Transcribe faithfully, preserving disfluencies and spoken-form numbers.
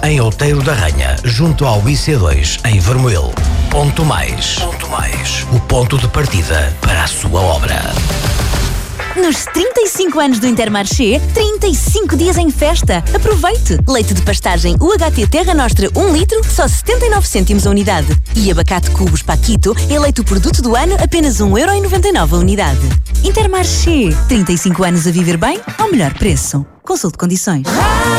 em Outeiro da Ranha, junto ao I C dois, em Vermoil. Ponto Mais. Ponto Mais. O ponto de partida para a sua obra. Nos trinta e cinco anos do Intermarché, trinta e cinco dias em festa. Aproveite! Leite de pastagem U H T Terra Nostra um litro, só setenta e nove cêntimos a unidade. E abacate cubos Paquito, eleito o produto do ano, apenas um euro e noventa e nove a unidade. Intermarché, trinta e cinco anos a viver bem ao melhor preço. Consulte condições.